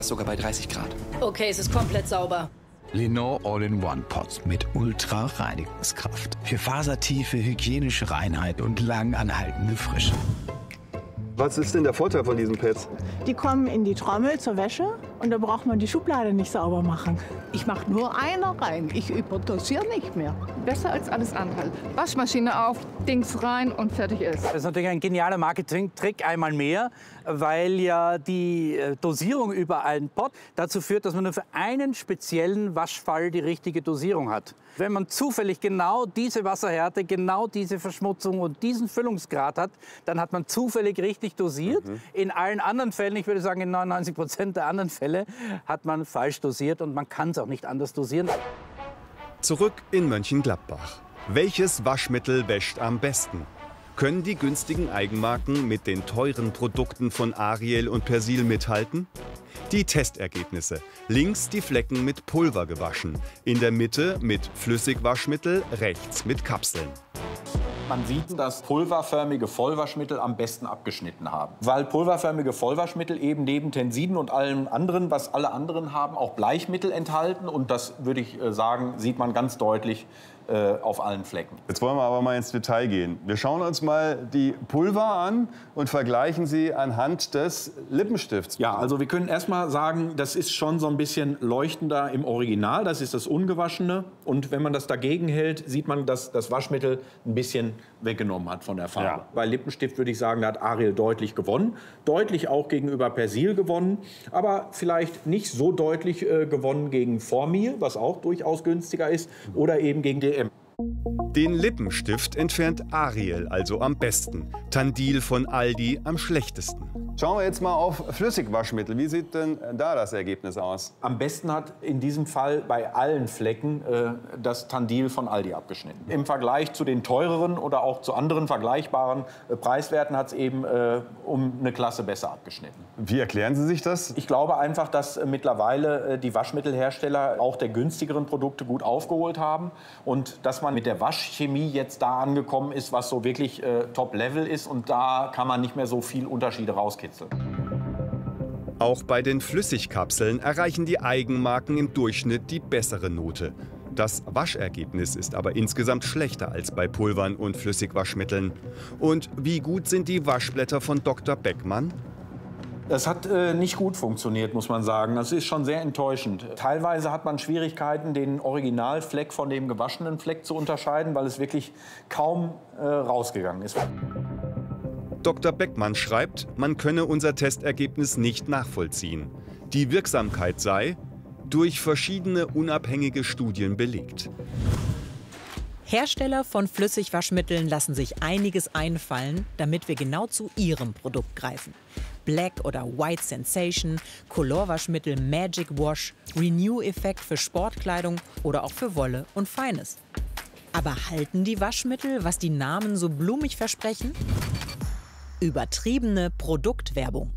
Sogar bei 30 Grad. Okay, es ist komplett sauber. Lenor All-in-One-Pots mit Ultra-Reinigungskraft. Für fasertiefe, hygienische Reinheit und lang anhaltende Frische. Was ist denn der Vorteil von diesen Pads? Die kommen in die Trommel zur Wäsche und da braucht man die Schublade nicht sauber machen. Ich mache nur einer rein. Ich überdosiere nicht mehr. Besser als alles andere. Waschmaschine auf, Dings rein und fertig ist. Das ist natürlich ein genialer Marketing-Trick, einmal mehr, weil ja die Dosierung über einen Pot dazu führt, dass man nur für einen speziellen Waschfall die richtige Dosierung hat. Wenn man zufällig genau diese Wasserhärte, genau diese Verschmutzung und diesen Füllungsgrad hat, dann hat man zufällig richtig dosiert. In allen anderen Fällen, ich würde sagen in 99% der anderen Fälle, hat man falsch dosiert und man kann es auch nicht anders dosieren. Zurück in Mönchengladbach. Welches Waschmittel wäscht am besten? Können die günstigen Eigenmarken mit den teuren Produkten von Ariel und Persil mithalten? Die Testergebnisse. Links die Flecken mit Pulver gewaschen, in der Mitte mit Flüssigwaschmittel, rechts mit Kapseln. Man sieht, dass pulverförmige Vollwaschmittel am besten abgeschnitten haben. Weil pulverförmige Vollwaschmittel eben neben Tensiden und allem anderen, was alle anderen haben, auch Bleichmittel enthalten. Und das, würde ich sagen, sieht man ganz deutlich auf allen Flecken. Jetzt wollen wir aber mal ins Detail gehen. Wir schauen uns mal die Pulver an und vergleichen sie anhand des Lippenstifts. Ja, also wir können erst mal sagen, das ist schon so ein bisschen leuchtender im Original. Das ist das Ungewaschene. Und wenn man das dagegen hält, sieht man, dass das Waschmittel ein bisschen weggenommen hat von der Farbe. Ja. Bei Lippenstift würde ich sagen, da hat Ariel deutlich gewonnen. Deutlich auch gegenüber Persil gewonnen. Aber vielleicht nicht so deutlich gewonnen gegen Formil, was auch durchaus günstiger ist. Oder eben gegen DM. Den Lippenstift entfernt Ariel also am besten, Tandil von Aldi am schlechtesten. Schauen wir jetzt mal auf Flüssigwaschmittel. Wie sieht denn da das Ergebnis aus? Am besten hat in diesem Fall bei allen Flecken das Tandil von Aldi abgeschnitten. Im Vergleich zu den teureren oder auch zu anderen vergleichbaren Preiswerten hat es eben um eine Klasse besser abgeschnitten. Wie erklären Sie sich das? Ich glaube einfach, dass mittlerweile die Waschmittelhersteller auch der günstigeren Produkte gut aufgeholt haben und dass man mit der Waschchemie jetzt da angekommen ist, was so wirklich Top-Level ist und da kann man nicht mehr so viel Unterschiede rauskitzeln. Auch bei den Flüssigkapseln erreichen die Eigenmarken im Durchschnitt die bessere Note. Das Waschergebnis ist aber insgesamt schlechter als bei Pulvern und Flüssigwaschmitteln. Und wie gut sind die Waschblätter von Dr. Beckmann? Das hat nicht gut funktioniert, muss man sagen. Das ist schon sehr enttäuschend. Teilweise hat man Schwierigkeiten, den Originalfleck von dem gewaschenen Fleck zu unterscheiden, weil es wirklich kaum rausgegangen ist. Dr. Beckmann schreibt, man könne unser Testergebnis nicht nachvollziehen. Die Wirksamkeit sei durch verschiedene unabhängige Studien belegt. Hersteller von Flüssigwaschmitteln lassen sich einiges einfallen, damit wir genau zu ihrem Produkt greifen. Black oder White Sensation, Colorwaschmittel Magic Wash, Renew-Effekt für Sportkleidung oder auch für Wolle und Feines. Aber halten die Waschmittel, was die Namen so blumig versprechen? Übertriebene Produktwerbung.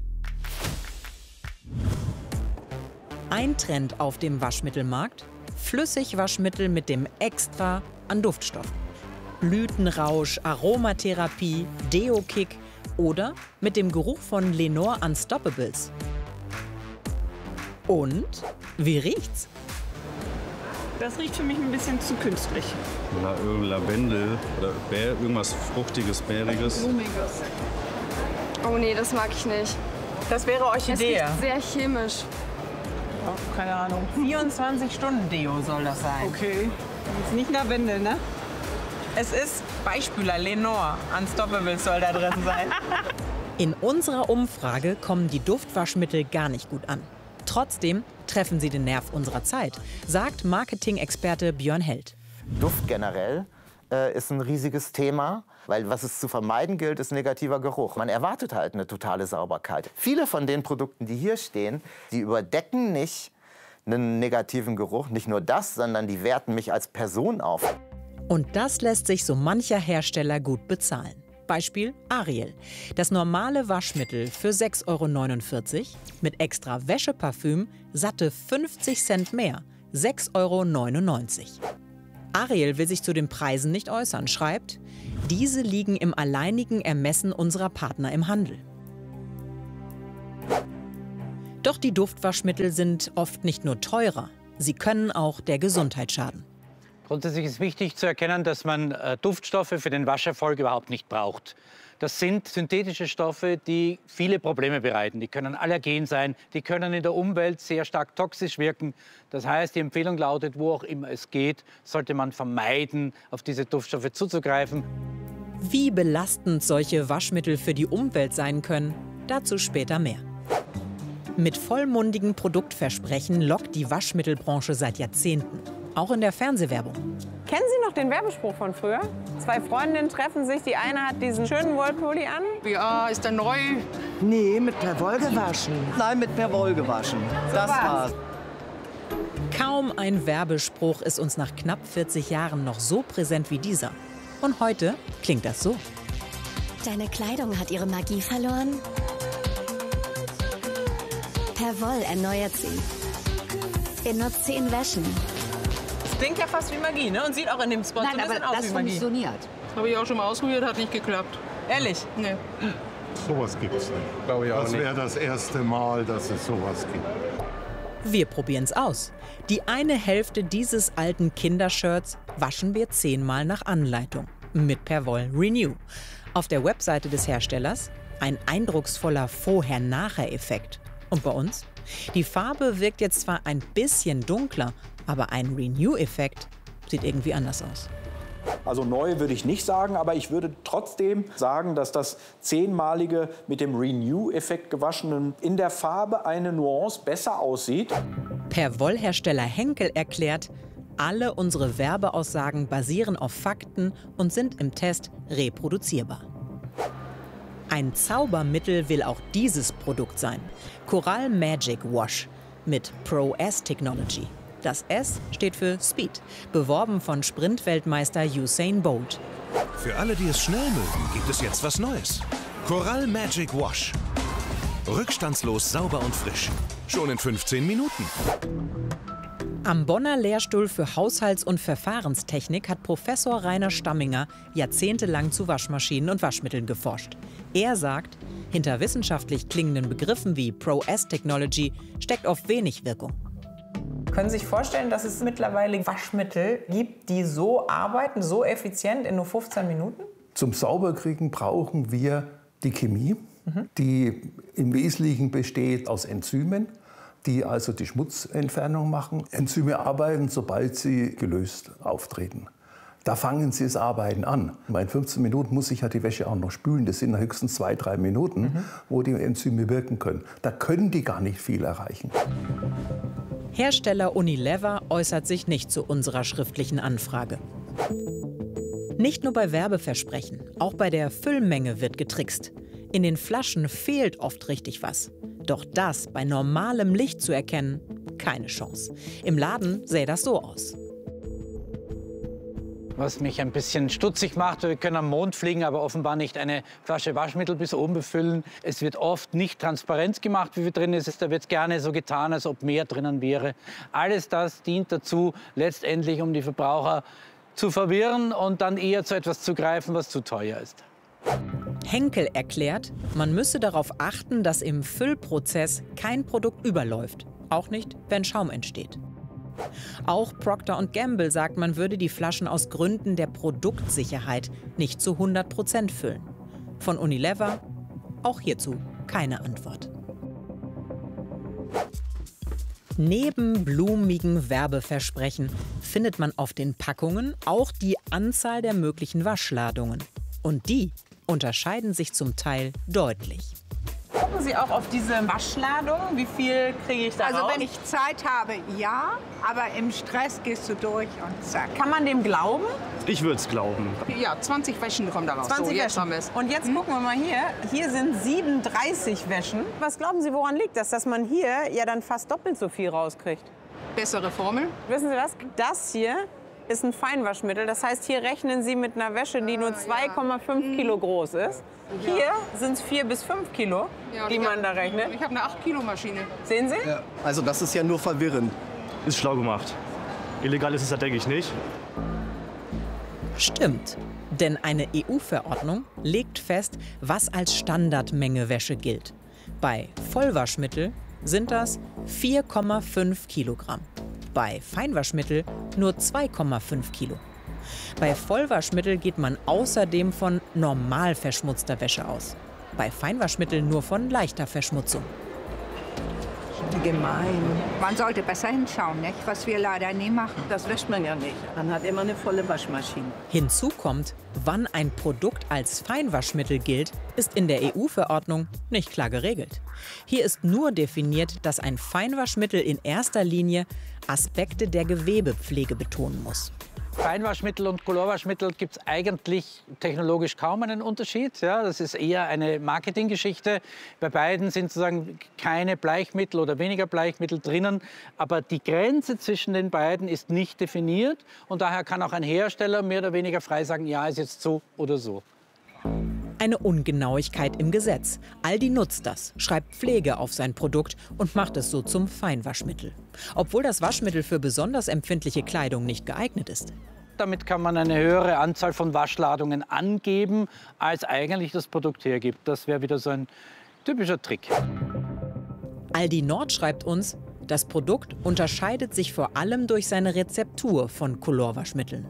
Ein Trend auf dem Waschmittelmarkt: Flüssigwaschmittel mit dem Extra an Duftstoffen. Blütenrausch, Aromatherapie, Deo-Kick oder mit dem Geruch von Lenor Unstoppables. Und wie riecht's? Das riecht für mich ein bisschen zu künstlich. Lavendel oder irgendwas Fruchtiges, Bäriges. Blumiges. Oh nee, das mag ich nicht. Das wäre Orchidee. Das riecht sehr chemisch. Oh, keine Ahnung. 24-Stunden-Deo soll das sein. Okay. Das ist nicht Lavendel, ne? Es ist Beispieler, Lenor. Unstoppables soll da drin sein. In unserer Umfrage kommen die Duftwaschmittel gar nicht gut an. Trotzdem treffen sie den Nerv unserer Zeit, sagt Marketing-Experte Björn Held. Duft generell ist ein riesiges Thema, weil was es zu vermeiden gilt, ist negativer Geruch. Man erwartet halt eine totale Sauberkeit. Viele von den Produkten, die hier stehen, die überdecken nicht einen negativen Geruch. Nicht nur das, sondern die werten mich als Person auf. Und das lässt sich so mancher Hersteller gut bezahlen. Beispiel Ariel. Das normale Waschmittel für 6,49 € mit extra Wäscheparfüm satte 50 Cent mehr, 6,99 €. Ariel will sich zu den Preisen nicht äußern, schreibt, diese liegen im alleinigen Ermessen unserer Partner im Handel. Doch die Duftwaschmittel sind oft nicht nur teurer, sie können auch der Gesundheit schaden. Grundsätzlich ist wichtig zu erkennen, dass man Duftstoffe für den Wascherfolg überhaupt nicht braucht. Das sind synthetische Stoffe, die viele Probleme bereiten. Die können allergen sein, die können in der Umwelt sehr stark toxisch wirken. Das heißt, die Empfehlung lautet, wo auch immer es geht, sollte man vermeiden, auf diese Duftstoffe zuzugreifen. Wie belastend solche Waschmittel für die Umwelt sein können, dazu später mehr. Mit vollmundigen Produktversprechen lockt die Waschmittelbranche seit Jahrzehnten. Auch in der Fernsehwerbung. Kennen Sie noch den Werbespruch von früher? Zwei Freundinnen treffen sich, die eine hat diesen schönen Wollpulli an. Ja, ist der neu? Nee, mit Perwoll gewaschen. Nein, mit Perwoll gewaschen. Das war's. Kaum ein Werbespruch ist uns nach knapp 40 Jahren noch so präsent wie dieser. Und heute klingt das so. Deine Kleidung hat ihre Magie verloren? Perwoll erneuert sie. In nur 10 Wäschen. Das klingt ja fast wie Magie, ne? Und sieht auch in dem Spot Nein, so ein bisschen aber aus das wie Magie. funktioniert. Habe ich auch schon mal ausprobiert, hat nicht geklappt. Ehrlich? Nee. Sowas gibt's nicht. Glaube ich auch nicht. Das wäre das erste Mal, dass es sowas gibt. Wir probieren's aus. Die eine Hälfte dieses alten Kindershirts waschen wir 10-mal nach Anleitung. Mit Perwoll Renew. Auf der Webseite des Herstellers ein eindrucksvoller Vorher-Nachher-Effekt. Und bei uns? Die Farbe wirkt jetzt zwar ein bisschen dunkler, aber ein Renew-Effekt sieht irgendwie anders aus. Also neu würde ich nicht sagen, aber ich würde trotzdem sagen, dass das 10-malige mit dem Renew-Effekt gewaschenen in der Farbe eine Nuance besser aussieht. Perwoll-Hersteller Henkel erklärt, alle unsere Werbeaussagen basieren auf Fakten und sind im Test reproduzierbar. Ein Zaubermittel will auch dieses Produkt sein. Coral Magic Wash mit Pro S Technology. Das S steht für Speed, beworben von Sprintweltmeister Usain Bolt. Für alle, die es schnell mögen, gibt es jetzt was Neues. Coral Magic Wash. Rückstandslos, sauber und frisch. Schon in 15 Minuten. Am Bonner Lehrstuhl für Haushalts- und Verfahrenstechnik hat Professor Rainer Stamminger jahrzehntelang zu Waschmaschinen und Waschmitteln geforscht. Er sagt, hinter wissenschaftlich klingenden Begriffen wie Pro S Technology steckt oft wenig Wirkung. Können Sie sich vorstellen, dass es mittlerweile Waschmittel gibt, die so arbeiten, so effizient in nur 15 Minuten? Zum Sauberkriegen brauchen wir die Chemie, die im Wesentlichen besteht aus Enzymen, die also die Schmutzentfernung machen. Enzyme arbeiten, sobald sie gelöst auftreten. Da fangen sie das Arbeiten an. In 15 Minuten muss ich ja die Wäsche auch noch spülen. Das sind höchstens 2-3 Minuten, wo die Enzyme wirken können. Da können die gar nicht viel erreichen. Hersteller Unilever äußert sich nicht zu unserer schriftlichen Anfrage. Nicht nur bei Werbeversprechen, auch bei der Füllmenge wird getrickst. In den Flaschen fehlt oft richtig was. Doch das bei normalem Licht zu erkennen, keine Chance. Im Laden sähe das so aus. Was mich ein bisschen stutzig macht, wir können am Mond fliegen, aber offenbar nicht eine Flasche Waschmittel bis oben befüllen. Es wird oft nicht transparent gemacht, wie viel drin ist. Da wird gerne so getan, als ob mehr drinnen wäre. Alles das dient dazu, letztendlich um die Verbraucher zu verwirren und dann eher zu etwas zu greifen, was zu teuer ist. Henkel erklärt, man müsse darauf achten, dass im Füllprozess kein Produkt überläuft. Auch nicht, wenn Schaum entsteht. Auch Procter & Gamble sagt, man würde die Flaschen aus Gründen der Produktsicherheit nicht zu 100% füllen. Von Unilever auch hierzu keine Antwort. Neben blumigen Werbeversprechen findet man auf den Packungen auch die Anzahl der möglichen Waschladungen. Und die unterscheiden sich zum Teil deutlich. Gucken Sie auch auf diese Waschladung. Wie viel kriege ich da raus? Also wenn ich Zeit habe, ja. Aber im Stress gehst du durch und zack. Kann man dem glauben? Ich würde es glauben. Ja, 20 Wäschen kommen da raus. 20 so, jetzt Wäschen. haben wir es. Und jetzt gucken wir mal hier. Hier sind 37 Wäschen. Was glauben Sie, woran liegt das, dass man hier ja dann fast doppelt so viel rauskriegt? Bessere Formel. Wissen Sie was? Das hier ist ein Feinwaschmittel. Das heißt, hier rechnen Sie mit einer Wäsche, die nur 2,5 Kilo groß ist. Hier sind es 4 bis 5 Kilo, die man da rechnet. Ich habe eine 8-Kilo-Maschine. Sehen Sie? Ja. Also das ist ja nur verwirrend. Ist schlau gemacht. Illegal ist es ja, denke ich, nicht. Stimmt, denn eine EU-Verordnung legt fest, was als Standardmenge Wäsche gilt. Bei Vollwaschmittel sind das 4,5 Kilogramm. Bei Feinwaschmittel nur 2,5 Kilo. Bei Vollwaschmittel geht man außerdem von normal verschmutzter Wäsche aus. Bei Feinwaschmittel nur von leichter Verschmutzung. Gemein. Man sollte besser hinschauen, nicht? Was wir leider nie machen. Das wäscht man ja nicht. Man hat immer eine volle Waschmaschine. Hinzu kommt, wann ein Produkt als Feinwaschmittel gilt, ist in der EU-Verordnung nicht klar geregelt. Hier ist nur definiert, dass ein Feinwaschmittel in erster Linie Aspekte der Gewebepflege betonen muss. Feinwaschmittel und Colorwaschmittel gibt es eigentlich technologisch kaum einen Unterschied. Ja, das ist eher eine Marketinggeschichte. Bei beiden sind sozusagen keine Bleichmittel oder weniger Bleichmittel drinnen. Aber die Grenze zwischen den beiden ist nicht definiert. Und daher kann auch ein Hersteller mehr oder weniger frei sagen, ja, ist jetzt so oder so. Eine Ungenauigkeit im Gesetz. Aldi nutzt das, schreibt Pflege auf sein Produkt und macht es so zum Feinwaschmittel. Obwohl das Waschmittel für besonders empfindliche Kleidung nicht geeignet ist. Damit kann man eine höhere Anzahl von Waschladungen angeben, als eigentlich das Produkt hergibt. Das wäre wieder so ein typischer Trick. Aldi Nord schreibt uns, das Produkt unterscheidet sich vor allem durch seine Rezeptur von Colorwaschmitteln.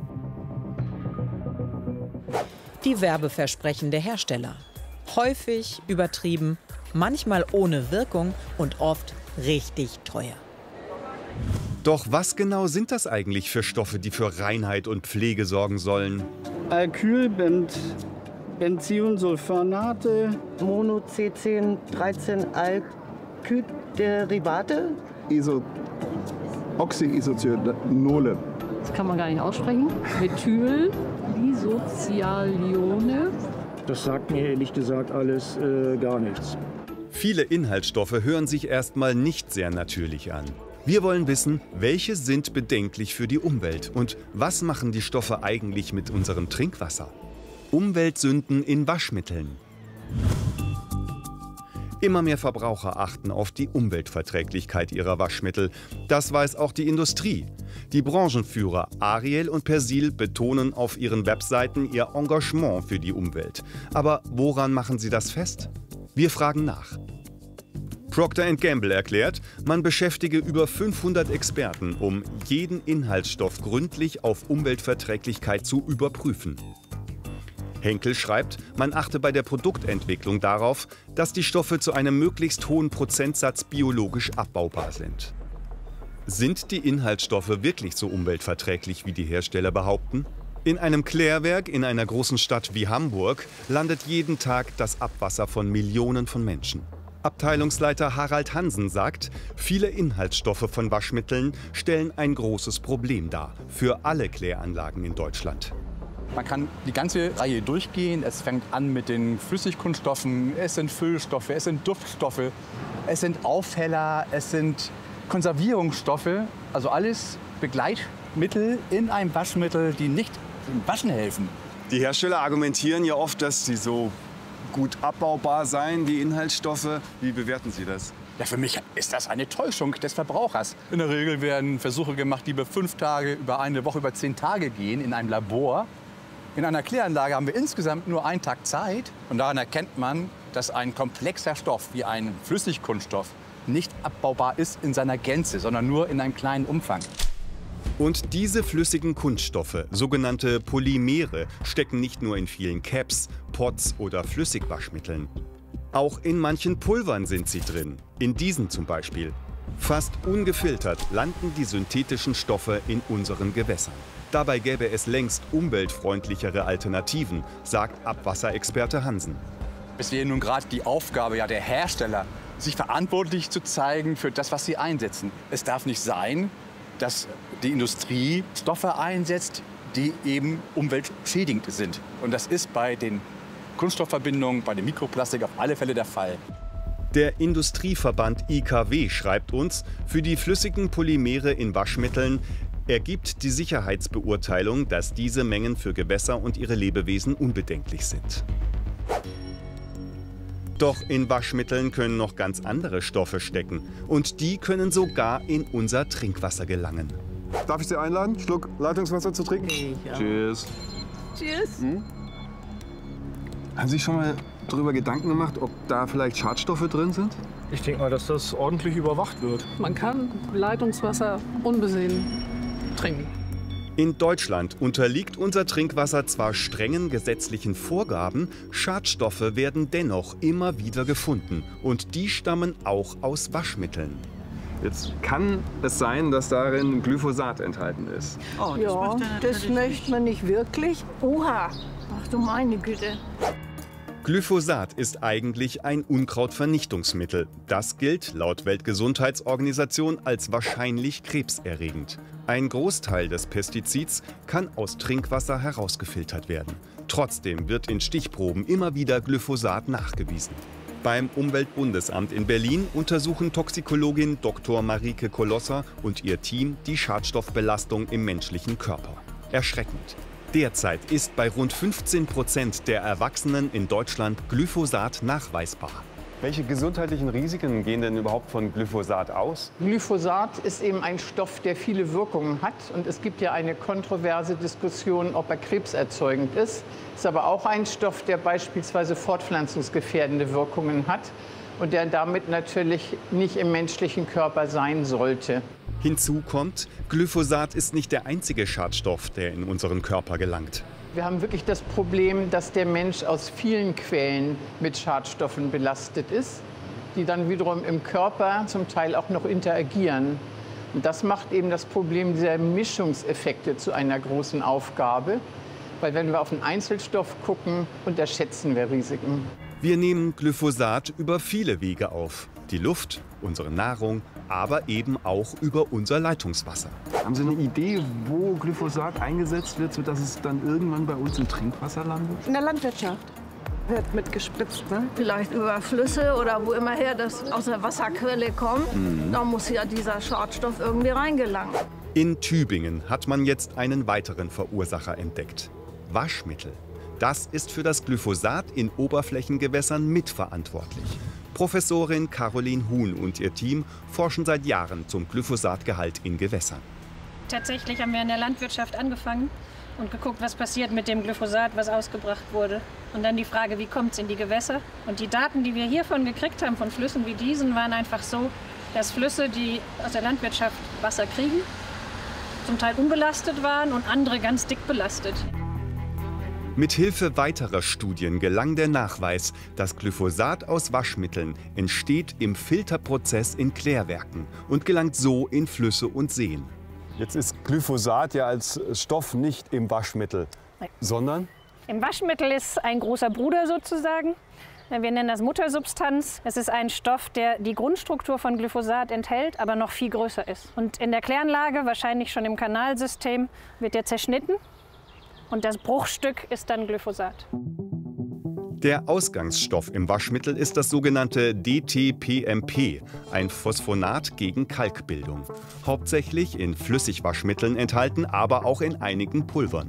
Die Werbeversprechen der Hersteller. Häufig übertrieben, manchmal ohne Wirkung und oft richtig teuer. Doch was genau sind das eigentlich für Stoffe, die für Reinheit und Pflege sorgen sollen? Alkyl, Benzionsulfonate, Mono-C10-13-Alkylderivate, Oxyisocyanole. Das kann man gar nicht aussprechen. Methyl, Isocyanione. Das sagt mir ehrlich gesagt alles gar nichts. Viele Inhaltsstoffe hören sich erstmal nicht sehr natürlich an. Wir wollen wissen, welche sind bedenklich für die Umwelt und was machen die Stoffe eigentlich mit unserem Trinkwasser? Umweltsünden in Waschmitteln. Immer mehr Verbraucher achten auf die Umweltverträglichkeit ihrer Waschmittel. Das weiß auch die Industrie. Die Branchenführer Ariel und Persil betonen auf ihren Webseiten ihr Engagement für die Umwelt. Aber woran machen sie das fest? Wir fragen nach. Procter & Gamble erklärt, man beschäftige über 500 Experten, um jeden Inhaltsstoff gründlich auf Umweltverträglichkeit zu überprüfen. Henkel schreibt, man achte bei der Produktentwicklung darauf, dass die Stoffe zu einem möglichst hohen Prozentsatz biologisch abbaubar sind. Sind die Inhaltsstoffe wirklich so umweltverträglich, wie die Hersteller behaupten? In einem Klärwerk in einer großen Stadt wie Hamburg landet jeden Tag das Abwasser von Millionen von Menschen. Abteilungsleiter Harald Hansen sagt, viele Inhaltsstoffe von Waschmitteln stellen ein großes Problem dar für alle Kläranlagen in Deutschland. Man kann die ganze Reihe durchgehen. Es fängt an mit den Flüssigkunststoffen, es sind Füllstoffe, es sind Duftstoffe, es sind Aufheller, es sind Konservierungsstoffe. Also alles Begleitmittel in einem Waschmittel, die nicht im Waschen helfen. Die Hersteller argumentieren ja oft, dass sie so gut abbaubar seien, die Inhaltsstoffe. Wie bewerten Sie das? Ja, für mich ist das eine Täuschung des Verbrauchers. In der Regel werden Versuche gemacht, die über 5 Tage, über eine Woche, über 10 Tage gehen in einem Labor. In einer Kläranlage haben wir insgesamt nur einen Tag Zeit. Und daran erkennt man, dass ein komplexer Stoff wie ein Flüssigkunststoff nicht abbaubar ist in seiner Gänze, sondern nur in einem kleinen Umfang. Und diese flüssigen Kunststoffe, sogenannte Polymere, stecken nicht nur in vielen Caps, Pots oder Flüssigwaschmitteln. Auch in manchen Pulvern sind sie drin, in diesen zum Beispiel. Fast ungefiltert landen die synthetischen Stoffe in unseren Gewässern. Dabei gäbe es längst umweltfreundlichere Alternativen, sagt Abwasserexperte Hansen. Es wäre nun gerade die Aufgabe der Hersteller, sich verantwortlich zu zeigen für das, was sie einsetzen. Es darf nicht sein, dass die Industrie Stoffe einsetzt, die eben umweltschädigend sind. Und das ist bei den Kunststoffverbindungen, bei dem Mikroplastik auf alle Fälle der Fall. Der Industrieverband IKW schreibt uns, für die flüssigen Polymere in Waschmitteln ergibt die Sicherheitsbeurteilung, dass diese Mengen für Gewässer und ihre Lebewesen unbedenklich sind. Doch in Waschmitteln können noch ganz andere Stoffe stecken. Und die können sogar in unser Trinkwasser gelangen. Darf ich Sie einladen, einen Schluck Leitungswasser zu trinken? Ja. Cheers. Tschüss. Haben Sie sich schon mal darüber Gedanken gemacht, ob da vielleicht Schadstoffe drin sind? Ich denke mal, dass das ordentlich überwacht wird. Man kann Leitungswasser unbesehen trinken. In Deutschland unterliegt unser Trinkwasser zwar strengen gesetzlichen Vorgaben, Schadstoffe werden dennoch immer wieder gefunden. Und die stammen auch aus Waschmitteln. Jetzt kann es sein, dass darin Glyphosat enthalten ist. Oh, das möchte man nicht wirklich. Oha, ach du meine Güte. Glyphosat ist eigentlich ein Unkrautvernichtungsmittel. Das gilt laut Weltgesundheitsorganisation als wahrscheinlich krebserregend. Ein Großteil des Pestizids kann aus Trinkwasser herausgefiltert werden. Trotzdem wird in Stichproben immer wieder Glyphosat nachgewiesen. Beim Umweltbundesamt in Berlin untersuchen Toxikologin Dr. Marike Kolosser und ihr Team die Schadstoffbelastung im menschlichen Körper. Erschreckend. Derzeit ist bei rund 15% der Erwachsenen in Deutschland Glyphosat nachweisbar. Welche gesundheitlichen Risiken gehen denn überhaupt von Glyphosat aus? Glyphosat ist eben ein Stoff, der viele Wirkungen hat. Und es gibt ja eine kontroverse Diskussion, ob er krebserzeugend ist. Es ist aber auch ein Stoff, der beispielsweise fortpflanzungsgefährdende Wirkungen hat und der damit natürlich nicht im menschlichen Körper sein sollte. Hinzu kommt, Glyphosat ist nicht der einzige Schadstoff, der in unseren Körper gelangt. Wir haben wirklich das Problem, dass der Mensch aus vielen Quellen mit Schadstoffen belastet ist, die dann wiederum im Körper zum Teil auch noch interagieren. Und das macht eben das Problem dieser Mischungseffekte zu einer großen Aufgabe. Weil wenn wir auf einen Einzelstoff gucken, unterschätzen wir Risiken. Wir nehmen Glyphosat über viele Wege auf. Die Luft, unsere Nahrung, aber eben auch über unser Leitungswasser. Haben Sie eine Idee, wo Glyphosat eingesetzt wird, sodass es dann irgendwann bei uns im Trinkwasser landet? In der Landwirtschaft wird mit gespritzt, ne? Vielleicht über Flüsse oder wo immer her das aus der Wasserquelle kommt. Da muss ja dieser Schadstoff irgendwie reingelangen. In Tübingen hat man jetzt einen weiteren Verursacher entdeckt. Waschmittel. Das ist für das Glyphosat in Oberflächengewässern mitverantwortlich. Professorin Caroline Huhn und ihr Team forschen seit Jahren zum Glyphosatgehalt in Gewässern. Tatsächlich haben wir in der Landwirtschaft angefangen und geguckt, was passiert mit dem Glyphosat, was ausgebracht wurde. Und dann die Frage, wie kommt es in die Gewässer? Und die Daten, die wir hiervon gekriegt haben, von Flüssen wie diesen, waren einfach so, dass Flüsse, die aus der Landwirtschaft Wasser kriegen, zum Teil unbelastet waren und andere ganz dick belastet. Mit Hilfe weiterer Studien gelang der Nachweis, dass Glyphosat aus Waschmitteln entsteht im Filterprozess in Klärwerken und gelangt so in Flüsse und Seen. Jetzt ist Glyphosat ja als Stoff nicht im Waschmittel, sondern? Im Waschmittel ist ein großer Bruder sozusagen. Wir nennen das Muttersubstanz. Es ist ein Stoff, der die Grundstruktur von Glyphosat enthält, aber noch viel größer ist. Und in der Kläranlage, wahrscheinlich schon im Kanalsystem, wird der zerschnitten. Und das Bruchstück ist dann Glyphosat. Der Ausgangsstoff im Waschmittel ist das sogenannte DTPMP, ein Phosphonat gegen Kalkbildung. Hauptsächlich in Flüssigwaschmitteln enthalten, aber auch in einigen Pulvern.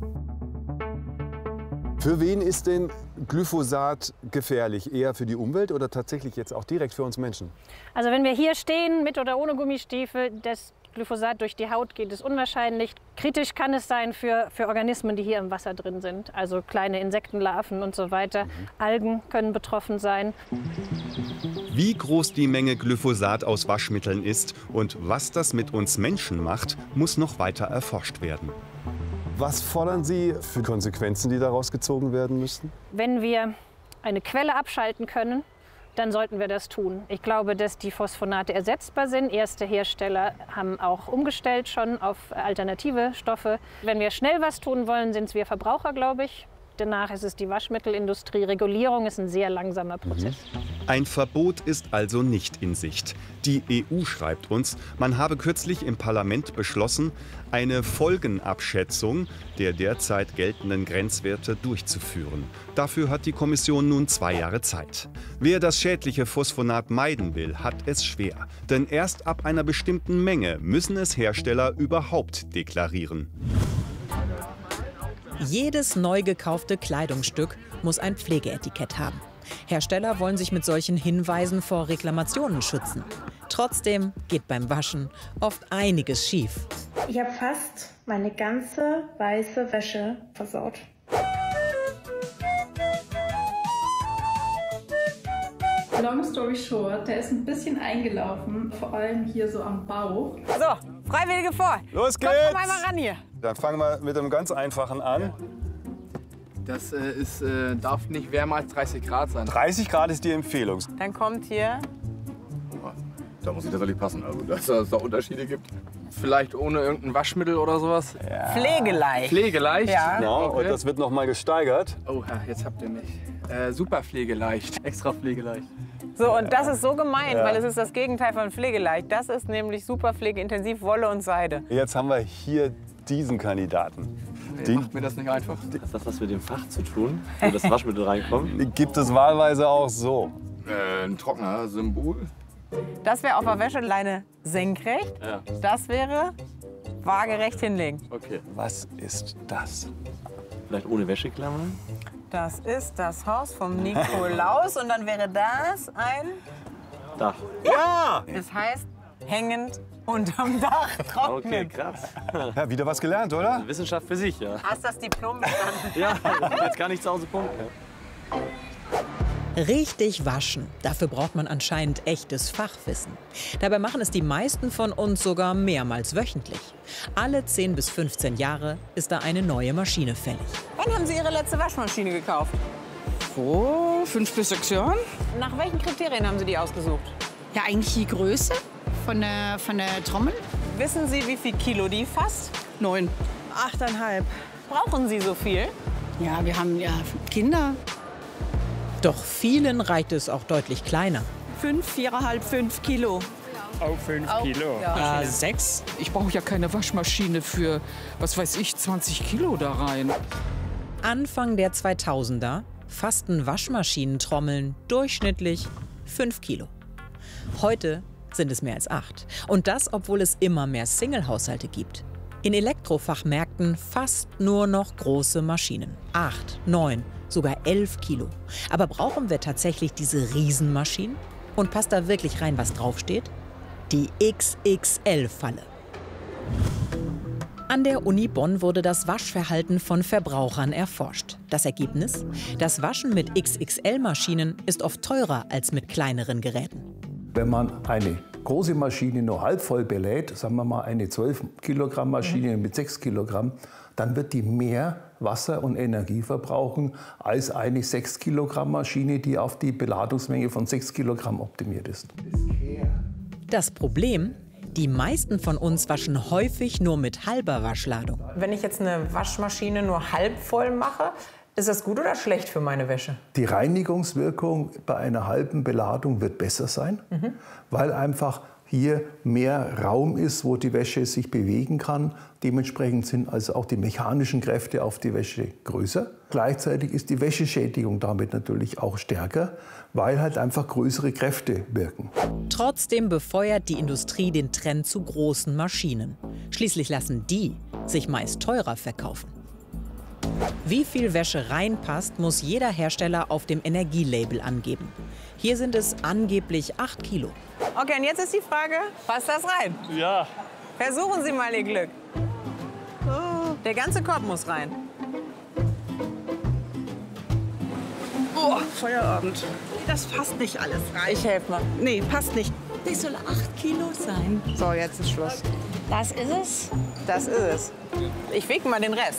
Für wen ist denn Glyphosat gefährlich? Eher für die Umwelt oder tatsächlich jetzt auch direkt für uns Menschen? Also wenn wir hier stehen, mit oder ohne Gummistiefel, das Glyphosat durch die Haut geht, ist unwahrscheinlich. Kritisch kann es sein für Organismen, die hier im Wasser drin sind. Also kleine Insektenlarven und so weiter. Algen können betroffen sein. Wie groß die Menge Glyphosat aus Waschmitteln ist und was das mit uns Menschen macht, muss noch weiter erforscht werden. Was fordern Sie für Konsequenzen, die daraus gezogen werden müssten? Wenn wir eine Quelle abschalten können, dann sollten wir das tun. Ich glaube, dass die Phosphonate ersetzbar sind. Erste Hersteller haben auch umgestellt schon auf alternative Stoffe. Wenn wir schnell was tun wollen, sind es wir Verbraucher, glaube ich. Danach ist es die Waschmittelindustrie. Regulierung ist ein sehr langsamer Prozess. Ein Verbot ist also nicht in Sicht. Die EU schreibt uns, man habe kürzlich im Parlament beschlossen, eine Folgenabschätzung der derzeit geltenden Grenzwerte durchzuführen. Dafür hat die Kommission nun 2 Jahre Zeit. Wer das schädliche Phosphonat meiden will, hat es schwer. Denn erst ab einer bestimmten Menge müssen es Hersteller überhaupt deklarieren. Jedes neu gekaufte Kleidungsstück muss ein Pflegeetikett haben. Hersteller wollen sich mit solchen Hinweisen vor Reklamationen schützen. Trotzdem geht beim Waschen oft einiges schief. Ich habe fast meine ganze weiße Wäsche versaut. long story short, der ist ein bisschen eingelaufen, vor allem hier so am Bauch. So, Freiwillige vor. Los geht's! Kommt mal ran hier. Dann fangen wir mit einem ganz einfachen an. Das darf nicht wärmer als 30 Grad sein. 30 Grad ist die Empfehlung. Dann kommt hier. Da muss ich tatsächlich passen, also dass es da Unterschiede gibt. Vielleicht ohne irgendein Waschmittel oder sowas? Ja. Pflegeleicht. Pflegeleicht? Ja. Genau, Okay. und das wird noch mal gesteigert. Oh, jetzt habt ihr mich. Super pflegeleicht. Extra pflegeleicht. So, und das ist so gemein, Ja. weil es ist das Gegenteil von pflegeleicht. Das ist nämlich super pflegeintensiv, Wolle und Seide. Jetzt haben wir hier diesen Kandidaten. Macht mir das nicht einfach? Hat das was mit dem Fach zu tun, wo das Waschmittel reinkommt? Gibt es wahlweise auch so. Ein trockener Symbol. Das wäre auf der Wäscheleine senkrecht. Ja. Das wäre waagerecht hinlegen. Okay. Was ist das? Vielleicht ohne Wäscheklammern? Das ist das Haus vom Nikolaus und dann wäre das ein... Dach. Ja! Es heißt hängend unterm Dach trocknen. Okay, krass. Ja, wieder was gelernt, oder? Wissenschaft für sich, ja. Hast das Diplom bestanden? Ja, jetzt kann ich zu Hause punkten. Richtig waschen, dafür braucht man anscheinend echtes Fachwissen. Dabei machen es die meisten von uns sogar mehrmals wöchentlich. Alle 10 bis 15 Jahre ist da eine neue Maschine fällig. Wann haben Sie Ihre letzte Waschmaschine gekauft? Vor 5 bis 6 Jahren. Nach welchen Kriterien haben Sie die ausgesucht? Ja, eigentlich die Größe von der Trommel. Wissen Sie, wie viel Kilo die fasst? 9. 8,5. Brauchen Sie so viel? Ja, wir haben ja Kinder. Doch vielen reicht es auch deutlich kleiner. 5, 4,5, 5 Kilo. Auch 5 Kilo. Ja. 6. Ich brauche ja keine Waschmaschine für, was weiß ich, 20 Kilo da rein. Anfang der 2000er fassten Waschmaschinentrommeln durchschnittlich 5 Kilo. Heute sind es mehr als 8. Und das, obwohl es immer mehr Single-Haushalte gibt. In Elektrofachmärkten fast nur noch große Maschinen. 8, 9, sogar 11 Kilo. Aber brauchen wir tatsächlich diese Riesenmaschinen? Und passt da wirklich rein, was draufsteht? Die XXL-Falle. An der Uni Bonn wurde das Waschverhalten von Verbrauchern erforscht. Das Ergebnis? Das Waschen mit XXL-Maschinen ist oft teurer als mit kleineren Geräten. Wenn man eine große Maschine nur halb voll belädt, sagen wir mal eine 12 Kilogramm Maschine mit 6 Kilogramm, dann wird die mehr Wasser und Energie verbrauchen als eine 6 Kilogramm Maschine, die auf die Beladungsmenge von 6 Kilogramm optimiert ist. Das Problem? Die meisten von uns waschen häufig nur mit halber Waschladung. Wenn ich jetzt eine Waschmaschine nur halb voll mache, ist das gut oder schlecht für meine Wäsche? Die Reinigungswirkung bei einer halben Beladung wird besser sein, weil einfach hier mehr Raum ist, wo die Wäsche sich bewegen kann. Dementsprechend sind also auch die mechanischen Kräfte auf die Wäsche größer. Gleichzeitig ist die Wäscheschädigung damit natürlich auch stärker, weil halt einfach größere Kräfte wirken. Trotzdem befeuert die Industrie den Trend zu großen Maschinen. Schließlich lassen die sich meist teurer verkaufen. Wie viel Wäsche reinpasst, muss jeder Hersteller auf dem Energielabel angeben. Hier sind es angeblich 8 Kilo. Okay, und jetzt ist die Frage, passt das rein? Ja. Versuchen Sie mal Ihr Glück. Der ganze Korb muss rein. Oh, Feierabend. Das passt nicht alles rein. Ich helfe mal. Nee, passt nicht. Das soll 8 Kilo sein. So, jetzt ist Schluss. Das ist es? Das ist es. Ich wiege mal den Rest.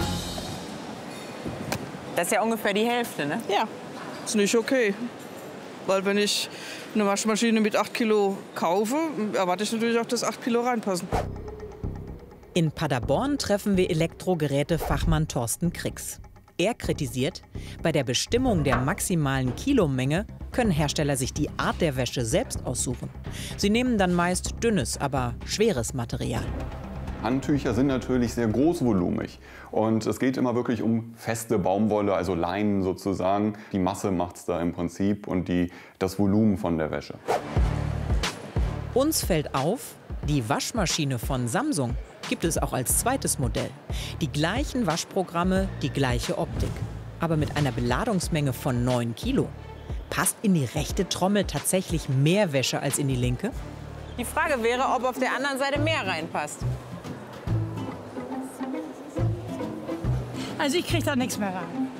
Das ist ja ungefähr die Hälfte, ne? Ja, ist nicht okay. Weil wenn ich eine Waschmaschine mit 8 Kilo kaufe, erwarte ich natürlich auch, dass 8 Kilo reinpassen. In Paderborn treffen wir Elektrogerätefachmann Thorsten Krix. Er kritisiert, bei der Bestimmung der maximalen Kilomenge können Hersteller sich die Art der Wäsche selbst aussuchen. Sie nehmen dann meist dünnes, aber schweres Material. Handtücher sind natürlich sehr großvolumig und es geht immer wirklich um feste Baumwolle, also Leinen sozusagen. Die Masse macht es da im Prinzip und das Volumen von der Wäsche. Uns fällt auf, die Waschmaschine von Samsung gibt es auch als zweites Modell. Die gleichen Waschprogramme, die gleiche Optik, aber mit einer Beladungsmenge von 9 Kilo. Passt in die rechte Trommel tatsächlich mehr Wäsche als in die linke? Die Frage wäre, ob auf der anderen Seite mehr reinpasst. Also ich kriege da nichts mehr rein.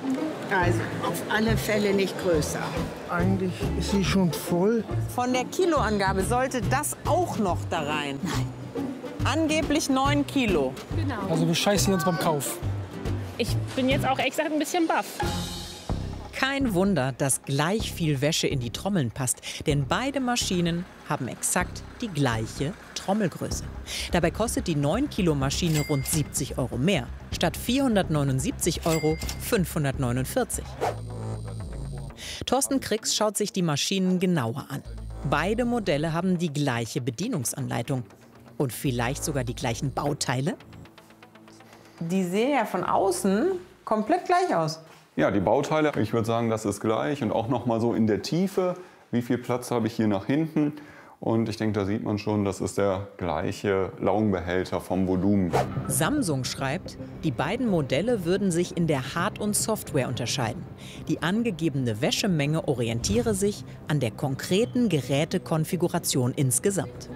Also auf alle Fälle nicht größer. Eigentlich ist sie schon voll. Von der Kiloangabe sollte das auch noch da rein. Nein. Angeblich 9 Kilo. Genau. Also wir scheißen uns beim Kauf. Ich bin jetzt auch ehrlich gesagt ein bisschen baff. Kein Wunder, dass gleich viel Wäsche in die Trommeln passt, denn beide Maschinen haben exakt die gleiche Trommelgröße. Dabei kostet die 9-Kilo-Maschine rund 70 € mehr. Statt 479 € 549. Thorsten Krix schaut sich die Maschinen genauer an. Beide Modelle haben die gleiche Bedienungsanleitung. Und vielleicht sogar die gleichen Bauteile? Die sehen ja von außen komplett gleich aus. Ja, die Bauteile, ich würde sagen, das ist gleich. Und auch noch mal so in der Tiefe, wie viel Platz habe ich hier nach hinten. Und ich denke, da sieht man schon, das ist der gleiche Laugenbehälter vom Volumen. Samsung schreibt, die beiden Modelle würden sich in der Hard- und Software unterscheiden. Die angegebene Wäschemenge orientiere sich an der konkreten Gerätekonfiguration insgesamt.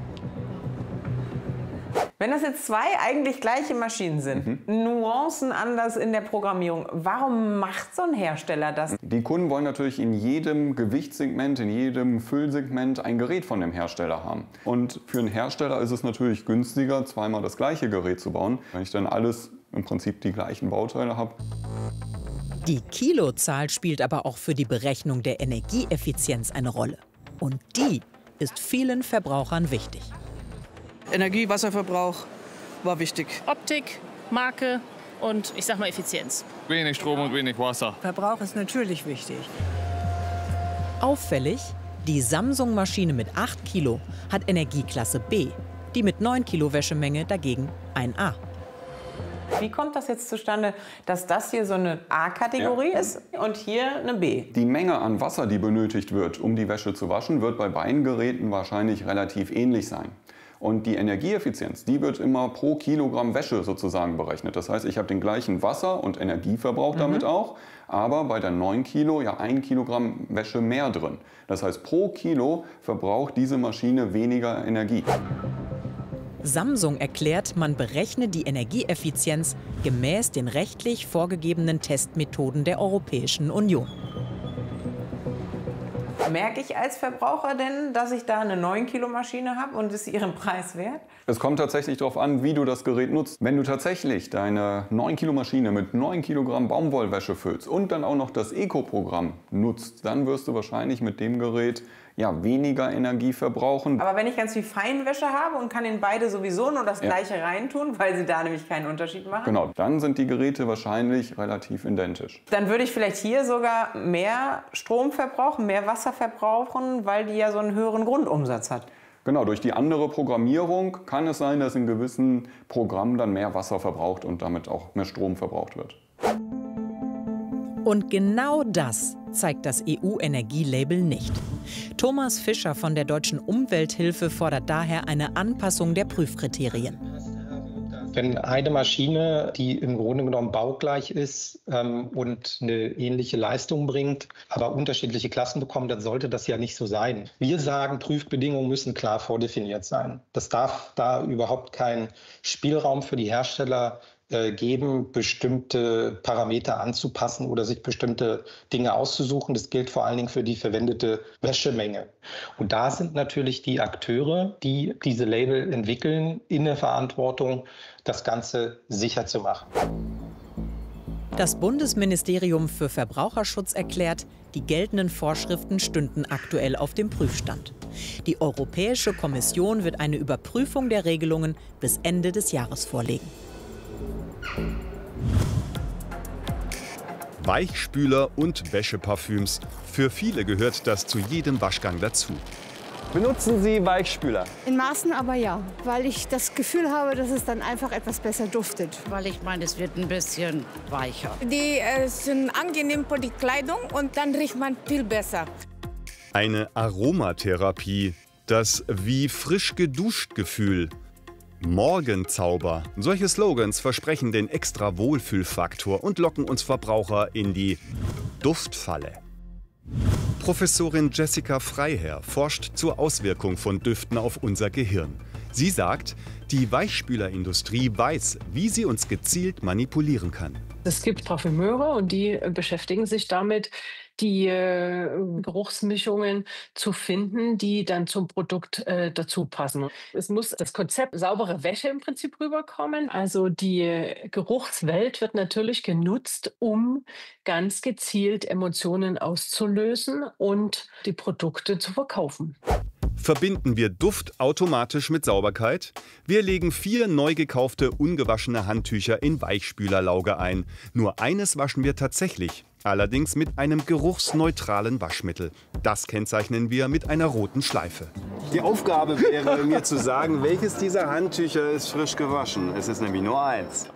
Wenn das jetzt zwei eigentlich gleiche Maschinen sind, Nuancen anders in der Programmierung, warum macht so ein Hersteller das? Die Kunden wollen natürlich in jedem Gewichtssegment, in jedem Füllsegment ein Gerät von dem Hersteller haben. Und für einen Hersteller ist es natürlich günstiger, zweimal das gleiche Gerät zu bauen, wenn ich dann alles im Prinzip die gleichen Bauteile habe. Die Kilozahl spielt aber auch für die Berechnung der Energieeffizienz eine Rolle. Und die ist vielen Verbrauchern wichtig. Energie, Wasserverbrauch war wichtig. Optik, Marke und ich sag mal Effizienz. Wenig Strom und wenig Wasser. Verbrauch ist natürlich wichtig. Auffällig, die Samsung-Maschine mit 8 Kilo hat Energieklasse B, die mit 9 Kilo Wäschemenge dagegen ein A. Wie kommt das jetzt zustande, dass das hier so eine A-Kategorie ist und hier eine B? Die Menge an Wasser, die benötigt wird, um die Wäsche zu waschen, wird bei beiden Geräten wahrscheinlich relativ ähnlich sein. Und die Energieeffizienz, die wird immer pro Kilogramm Wäsche sozusagen berechnet. Das heißt, ich habe den gleichen Wasser- und Energieverbrauch damit auch, aber bei der 9 Kilo ja 1 Kilogramm Wäsche mehr drin. Das heißt, pro Kilo verbraucht diese Maschine weniger Energie. Samsung erklärt, man berechne die Energieeffizienz gemäß den rechtlich vorgegebenen Testmethoden der Europäischen Union. Merke ich als Verbraucher denn, dass ich da eine 9-Kilo-Maschine habe und ist ihren Preis wert? Es kommt tatsächlich darauf an, wie du das Gerät nutzt. Wenn du tatsächlich deine 9-Kilo-Maschine mit 9 Kilogramm Baumwollwäsche füllst und dann auch noch das Eco-Programm nutzt, dann wirst du wahrscheinlich mit dem Gerät weniger Energie verbrauchen. Aber wenn ich ganz viel Feinwäsche habe und kann in beide sowieso nur das Gleiche reintun, weil sie da nämlich keinen Unterschied machen? Genau, dann sind die Geräte wahrscheinlich relativ identisch. Dann würde ich vielleicht hier sogar mehr Strom verbrauchen, mehr Wasser verbrauchen, weil die ja so einen höheren Grundumsatz hat. Genau, durch die andere Programmierung kann es sein, dass in gewissen Programmen dann mehr Wasser verbraucht und damit auch mehr Strom verbraucht wird. Und genau das zeigt das EU-Energielabel nicht. Thomas Fischer von der Deutschen Umwelthilfe fordert daher eine Anpassung der Prüfkriterien. Wenn eine Maschine, die im Grunde genommen baugleich ist und eine ähnliche Leistung bringt, aber unterschiedliche Klassen bekommt, dann sollte das ja nicht so sein. Wir sagen, Prüfbedingungen müssen klar vordefiniert sein. Das darf da überhaupt keinen Spielraum für die Hersteller geben, bestimmte Parameter anzupassen oder sich bestimmte Dinge auszusuchen. Das gilt vor allen Dingen für die verwendete Wäschemenge. Und da sind natürlich die Akteure, die diese Label entwickeln, in der Verantwortung, das Ganze sicher zu machen. Das Bundesministerium für Verbraucherschutz erklärt, die geltenden Vorschriften stünden aktuell auf dem Prüfstand. Die Europäische Kommission wird eine Überprüfung der Regelungen bis Ende des Jahres vorlegen. Weichspüler und Wäscheparfüms. Für viele gehört das zu jedem Waschgang dazu. Benutzen Sie Weichspüler? In Maßen aber ja, weil ich das Gefühl habe, dass es dann einfach etwas besser duftet. Weil ich meine, es wird ein bisschen weicher. Die sind angenehm für die Kleidung und dann riecht man viel besser. Eine Aromatherapie, das wie frisch geduscht Gefühl. Morgenzauber. Solche Slogans versprechen den extra Wohlfühlfaktor und locken uns Verbraucher in die Duftfalle. Professorin Jessica Freiherr forscht zur Auswirkung von Düften auf unser Gehirn. Sie sagt, die Weichspülerindustrie weiß, wie sie uns gezielt manipulieren kann. Es gibt Parfümeure und die beschäftigen sich damit, die Geruchsmischungen zu finden, die dann zum Produkt dazu passen. Es muss das Konzept saubere Wäsche im Prinzip rüberkommen. Also die Geruchswelt wird natürlich genutzt, um ganz gezielt Emotionen auszulösen und die Produkte zu verkaufen. Verbinden wir Duft automatisch mit Sauberkeit? Wir legen 4 neu gekaufte, ungewaschene Handtücher in Weichspülerlauge ein. Nur eines waschen wir tatsächlich, allerdings mit einem geruchsneutralen Waschmittel. Das kennzeichnen wir mit einer roten Schleife. Die Aufgabe wäre mir zu sagen, welches dieser Handtücher ist frisch gewaschen. Es ist nämlich nur eins.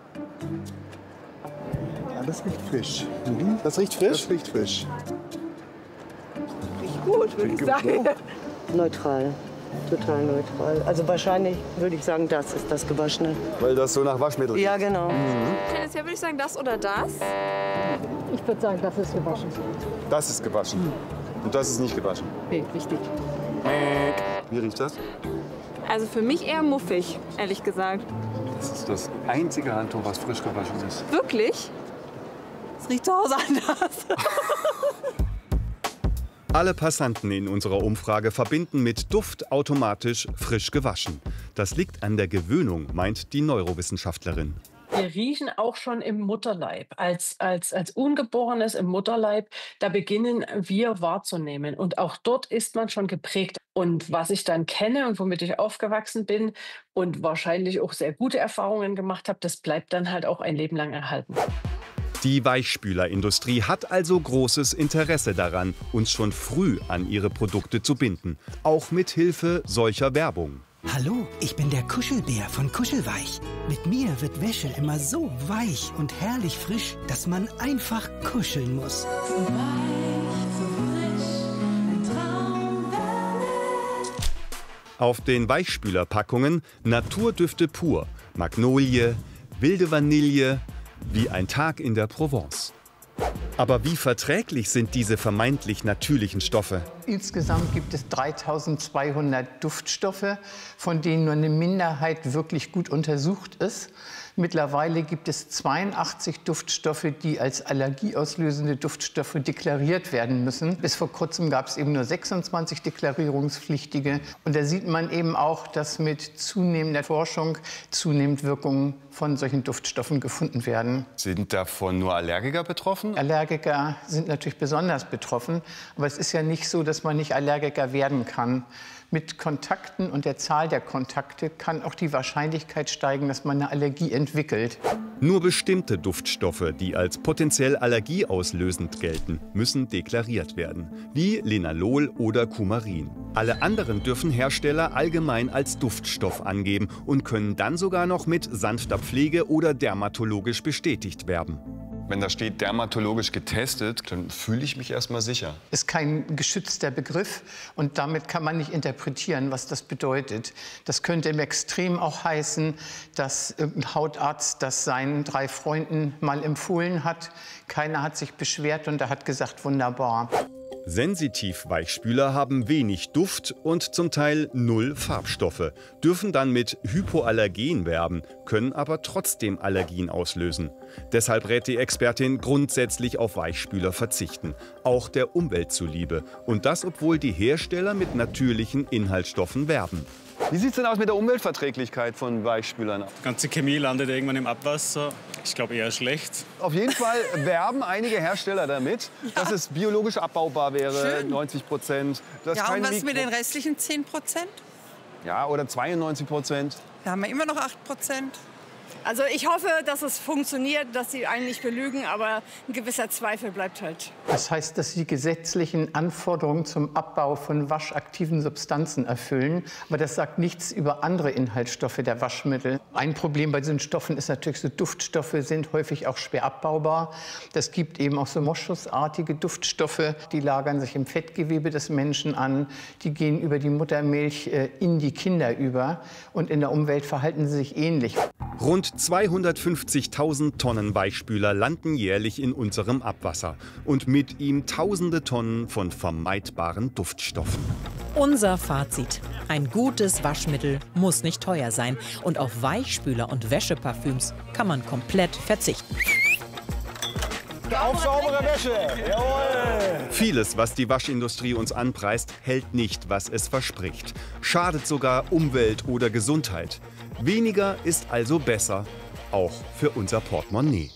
Ja, das riecht frisch. Das riecht frisch? Das riecht frisch. Riecht gut, würde ich sagen. Neutral, total neutral. Also wahrscheinlich würde ich sagen, das ist das Gewaschene. Weil das so nach Waschmittel riecht. Ja, genau. Tendenziell würde ich sagen, das oder das. Ich würde sagen, das ist gewaschen. Das ist gewaschen. Und das ist nicht gewaschen. Okay, richtig. Wie riecht das? Also für mich eher muffig, ehrlich gesagt. Das ist das einzige Handtuch, was frisch gewaschen ist. Wirklich? Es riecht zu Hause anders. Alle Passanten in unserer Umfrage verbinden mit Duft automatisch frisch gewaschen. Das liegt an der Gewöhnung, meint die Neurowissenschaftlerin. Wir riechen auch schon im Mutterleib. Als Ungeborenes im Mutterleib, da beginnen wir wahrzunehmen. Und auch dort ist man schon geprägt. Und was ich dann kenne und womit ich aufgewachsen bin und wahrscheinlich auch sehr gute Erfahrungen gemacht habe, das bleibt dann halt auch ein Leben lang erhalten. Die Weichspülerindustrie hat also großes Interesse daran, uns schon früh an ihre Produkte zu binden. Auch mit Hilfe solcher Werbung. Hallo, ich bin der Kuschelbär von Kuschelweich. Mit mir wird Wäsche immer so weich und herrlich frisch, dass man einfach kuscheln muss. So weich, so frisch, ein Traumwelle. Auf den Weichspülerpackungen Naturdüfte pur, Magnolie, wilde Vanille, wie ein Tag in der Provence. Aber wie verträglich sind diese vermeintlich natürlichen Stoffe? Insgesamt gibt es 3200 Duftstoffe, von denen nur eine Minderheit wirklich gut untersucht ist. Mittlerweile gibt es 82 Duftstoffe, die als allergieauslösende Duftstoffe deklariert werden müssen. Bis vor kurzem gab es eben nur 26 deklarierungspflichtige. Und da sieht man eben auch, dass mit zunehmender Forschung zunehmend Wirkungen von solchen Duftstoffen gefunden werden. Sind davon nur Allergiker betroffen? Allergiker sind natürlich besonders betroffen. Aber es ist ja nicht so, dass man nicht Allergiker werden kann. Mit Kontakten und der Zahl der Kontakte kann auch die Wahrscheinlichkeit steigen, dass man eine Allergie entwickelt. Nur bestimmte Duftstoffe, die als potenziell allergieauslösend gelten, müssen deklariert werden, wie Linalol oder Kumarin. Alle anderen dürfen Hersteller allgemein als Duftstoff angeben und können dann sogar noch mit sanfter Pflege oder dermatologisch bestätigt werben. Wenn da steht dermatologisch getestet, dann fühle ich mich erstmal sicher. Ist kein geschützter Begriff und damit kann man nicht interpretieren, was das bedeutet. Das könnte im Extrem auch heißen, dass irgendein Hautarzt das seinen 3 Freunden mal empfohlen hat. Keiner hat sich beschwert und er hat gesagt, wunderbar. Sensitiv-Weichspüler haben wenig Duft und zum Teil 0 Farbstoffe, dürfen dann mit Hypoallergen werben, können aber trotzdem Allergien auslösen. Deshalb rät die Expertin grundsätzlich auf Weichspüler verzichten, auch der Umwelt zuliebe. Und das, obwohl die Hersteller mit natürlichen Inhaltsstoffen werben. Wie sieht es denn aus mit der Umweltverträglichkeit von Weichspülern? Die ganze Chemie landet irgendwann im Abwasser. Ich glaube eher schlecht. Auf jeden Fall werben einige Hersteller damit, dass es biologisch abbaubar wäre, 90%. Ja, und was mit den restlichen 10%? Ja, oder 92%. Da haben wir immer noch 8%. Also ich hoffe, dass es funktioniert, dass sie einen nicht belügen, aber ein gewisser Zweifel bleibt halt. Das heißt, dass sie die gesetzlichen Anforderungen zum Abbau von waschaktiven Substanzen erfüllen. Aber das sagt nichts über andere Inhaltsstoffe der Waschmittel. Ein Problem bei diesen Stoffen ist natürlich, so Duftstoffe sind häufig auch schwer abbaubar. Das gibt eben auch so moschusartige Duftstoffe, die lagern sich im Fettgewebe des Menschen an. Die gehen über die Muttermilch in die Kinder über. Und in der Umwelt verhalten sie sich ähnlich. Rund 250.000 Tonnen Weichspüler landen jährlich in unserem Abwasser und mit ihm tausende Tonnen von vermeidbaren Duftstoffen. Unser Fazit: Ein gutes Waschmittel muss nicht teuer sein und auf Weichspüler und Wäscheparfüms kann man komplett verzichten. Auf saubere Wäsche. Jawohl. Vieles, was die Waschindustrie uns anpreist, hält nicht, was es verspricht. Schadet sogar Umwelt oder Gesundheit. Weniger ist also besser, auch für unser Portemonnaie.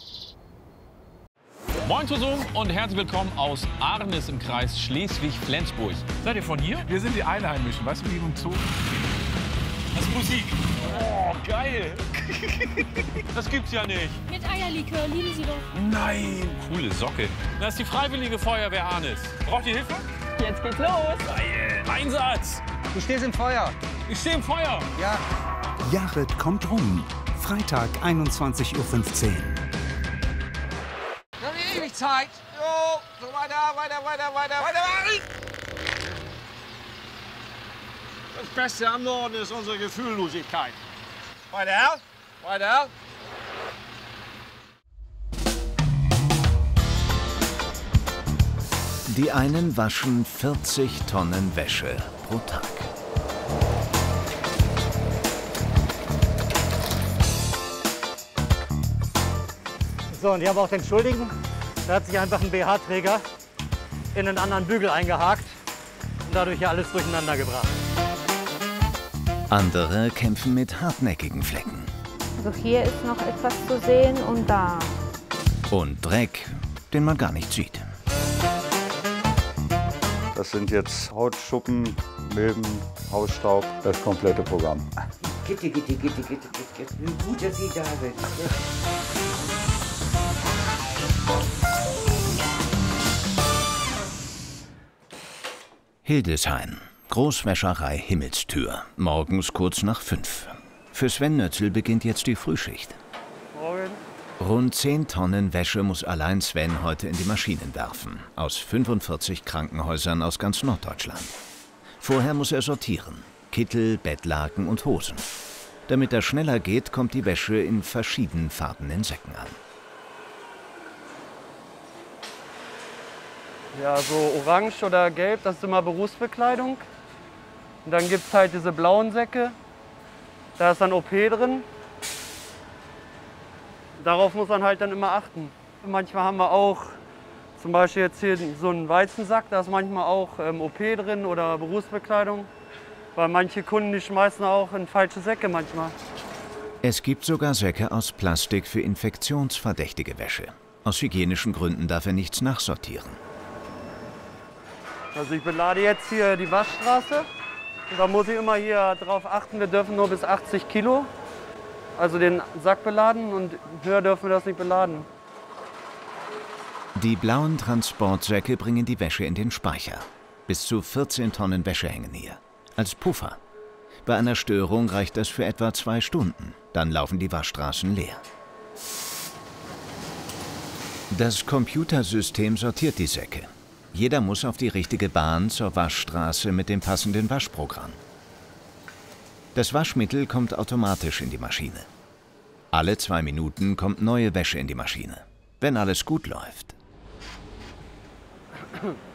Moin zusammen und herzlich willkommen aus Arnis im Kreis Schleswig-Flensburg. Seid ihr von hier? Wir sind die Einheimischen, weißt du, wie im Zoo? Das ist Musik. Oh, geil. Das gibt's ja nicht. Mit Eierlikör, lieben Sie doch. Nein. Coole Socke. Das ist die Freiwillige Feuerwehr Arnis. Braucht ihr Hilfe? Jetzt geht's los. Geil. Einsatz. Du stehst im Feuer. Ich stehe im Feuer. Ja. Jared kommt rum. Freitag, 21:15 Uhr. Wir haben ewig Zeit. Jo, so weiter. Das Beste am Norden ist unsere Gefühllosigkeit. Weiter. Die einen waschen 40 Tonnen Wäsche pro Tag. So, und hier haben wir auch den Schuldigen. Da hat sich einfach ein BH-Träger in einen anderen Bügel eingehakt und dadurch hier alles durcheinander gebracht. Andere kämpfen mit hartnäckigen Flecken. Also hier ist noch etwas zu sehen und da. Und Dreck, den man gar nicht sieht. Das sind jetzt Hautschuppen, Milben, Hausstaub, das komplette Programm. Gitte. Wie gut, dass Sie da sind. Hildesheim, Großwäscherei Himmelstür, morgens kurz nach 5. Für Sven Nötzl beginnt jetzt die Frühschicht. Morgen. Rund 10 Tonnen Wäsche muss allein Sven heute in die Maschinen werfen, aus 45 Krankenhäusern aus ganz Norddeutschland. Vorher muss er sortieren, Kittel, Bettlaken und Hosen. Damit das schneller geht, kommt die Wäsche in verschiedenfarbenen Säcken an. Ja, so orange oder gelb, das ist immer Berufsbekleidung. Und dann gibt es halt diese blauen Säcke, da ist dann OP drin. Darauf muss man halt dann immer achten. Manchmal haben wir auch, zum Beispiel jetzt hier so einen Weizensack, da ist manchmal auch OP drin oder Berufsbekleidung. Weil manche Kunden, die schmeißen auch in falsche Säcke manchmal. Es gibt sogar Säcke aus Plastik für infektionsverdächtige Wäsche. Aus hygienischen Gründen darf er nichts nachsortieren. Also ich belade jetzt hier die Waschstraße. Und da muss ich immer hier drauf achten, wir dürfen nur bis 80 Kilo, also den Sack beladen, und höher dürfen wir das nicht beladen. Die blauen Transportsäcke bringen die Wäsche in den Speicher. Bis zu 14 Tonnen Wäsche hängen hier. Als Puffer. Bei einer Störung reicht das für etwa 2 Stunden. Dann laufen die Waschstraßen leer. Das Computersystem sortiert die Säcke. Jeder muss auf die richtige Bahn zur Waschstraße mit dem passenden Waschprogramm. Das Waschmittel kommt automatisch in die Maschine. Alle 2 Minuten kommt neue Wäsche in die Maschine, wenn alles gut läuft.